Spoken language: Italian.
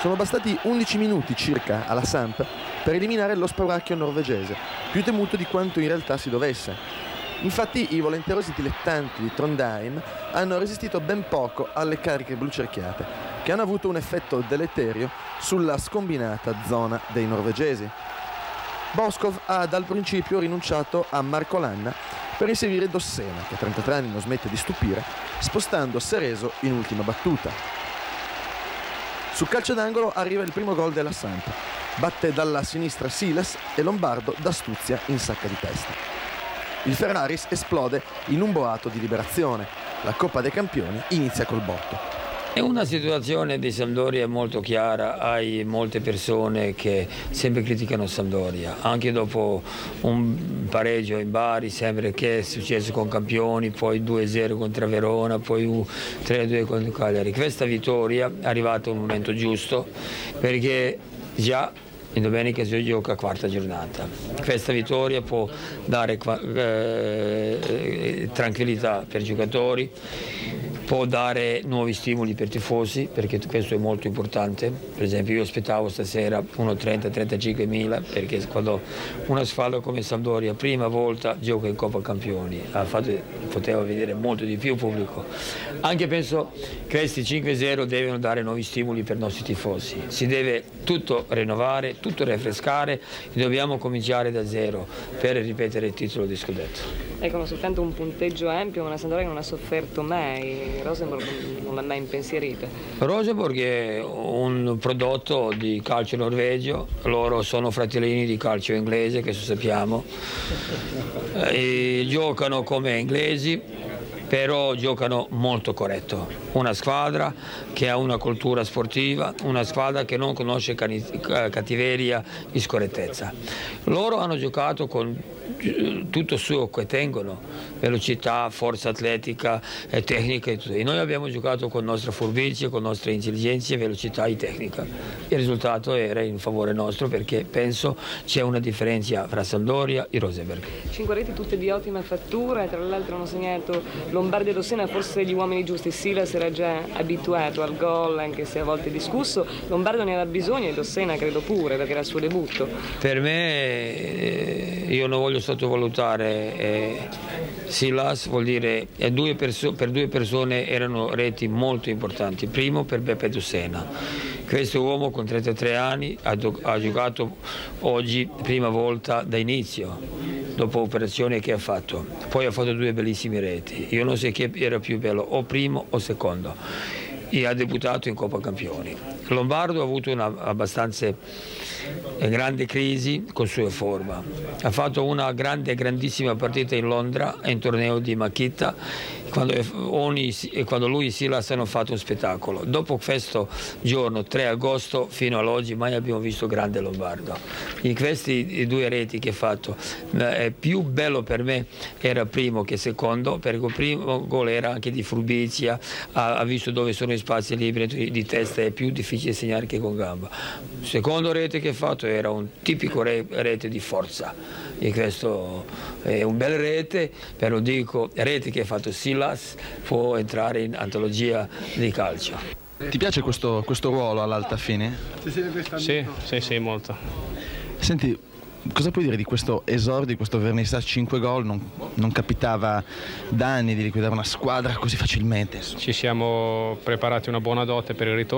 Sono bastati 11 minuti circa alla Samp per eliminare lo spauracchio norvegese, più temuto di quanto in realtà si dovesse. Infatti i volenterosi dilettanti di Trondheim hanno resistito ben poco alle cariche blucerchiate, che hanno avuto un effetto deleterio sulla scombinata zona dei norvegesi. Boskov ha dal principio rinunciato a Marco Lanna per inseguire Dossena, che a 33 anni non smette di stupire, spostando Cerezo in ultima battuta. Sul calcio d'angolo arriva il primo gol della Samp. Batte dalla sinistra Silas e Lombardo d'astuzia in sacca di testa. Il Ferraris esplode in un boato di liberazione. La Coppa dei Campioni inizia col botto. È una situazione di Sampdoria molto chiara, hai molte persone che sempre criticano Sampdoria, anche dopo un pareggio in Bari sembra che è successo con Campioni, poi 2-0 contro Verona, poi 3-2 contro Cagliari. Questa vittoria è arrivata a un momento giusto perché già in domenica si gioca quarta giornata. Questa vittoria può dare tranquillità per i giocatori, può dare nuovi stimoli per i tifosi, perché questo è molto importante. Per esempio io aspettavo stasera 1.30-35 mila, perché quando una squadra come Sampdoria prima volta gioca in Coppa Campioni poteva vedere molto di più pubblico. Anche penso che questi 5-0 devono dare nuovi stimoli per i nostri tifosi. Si deve tutto rinnovare, tutto rinfrescare e dobbiamo cominciare da zero per ripetere il titolo di scudetto. Ecco, soltanto un punteggio ampio, una Sampdoria che non ha sofferto mai. Rosenborg non l'ha mai impensierita. Rosenborg è un prodotto di calcio norvegio, loro sono fratellini di calcio inglese, questo sappiamo, e giocano come inglesi, però giocano molto corretto. Una squadra che ha una cultura sportiva, una squadra che non conosce cattiveria e scorrettezza. Loro hanno giocato con tutto ciò che tengono, velocità, forza atletica, tecnica e tutto. E noi abbiamo giocato con nostra furbizia, con nostre intelligenze, velocità e tecnica. Il risultato era in favore nostro perché penso c'è una differenza fra Sampdoria e Rosenborg. 5 reti tutte di ottima fattura e tra l'altro hanno segnato Lombardi e Dossena, forse gli uomini giusti. Silas era già abituato al gol, anche se a volte discusso. Lombardo ne aveva bisogno e Dossena credo pure, perché era il suo debutto. Per me, io non voglio sottovalutare Silas, vuol dire per due persone erano reti molto importanti. Primo per Beppe Dossena. Questo uomo con 33 anni ha giocato oggi prima volta da inizio, dopo l'operazione che ha fatto. Poi ha fatto 2 bellissime reti. Io non so chi era più bello, o primo o secondo. E ha debuttato in Coppa Campioni. Lombardo ha avuto una abbastanza grande crisi con sua forma. Ha fatto una grandissima partita in Londra, in torneo di Makita, quando lui e Silas hanno fatto un spettacolo. Dopo questo giorno, 3 agosto, fino ad oggi mai abbiamo visto grande Lombardo. In questi 2 reti che ha fatto, più bello per me era primo che secondo, perché il primo gol era anche di furbizia, ha visto dove sono i spazi liberi di testa, è più difficile segnare che con gamba. Il secondo rete che ha fatto era un tipico rete di forza, e questo è un bel rete, però dico, rete che ha fatto Silas può entrare in antologia di calcio. Ti piace questo ruolo all'alta fine? Sì, molto. Senti, cosa puoi dire di questo esordio, di questo vernissage 5 gol? Non capitava da anni di liquidare una squadra così facilmente. Ci siamo preparati una buona dote per il ritorno.